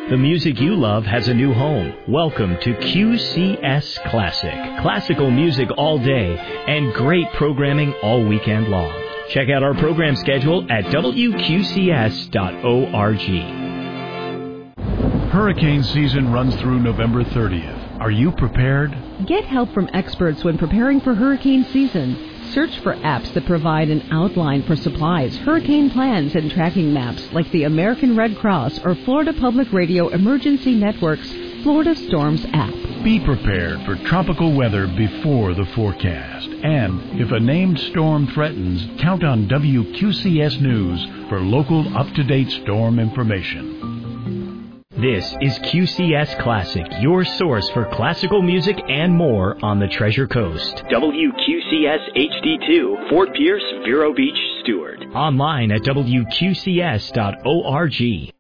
The music you love has a new home. Welcome to QCS Classic. Classical music all day and great programming all weekend long. Check out our program schedule at WQCS.org. Hurricane season runs through November 30th. Are you prepared? Get help from experts when preparing for hurricane season. Search for apps that provide an outline for supplies, hurricane plans, and tracking maps like the American Red Cross or Florida Public Radio Emergency Network's Florida Storms app. Be prepared for tropical weather before the forecast. And if a named storm threatens, count on WQCS News for local up-to-date storm information. This is QCS Classic, your source for classical music and more on the Treasure Coast. WQCS HD2, Fort Pierce, Vero Beach, Stewart. Online at WQCS.org.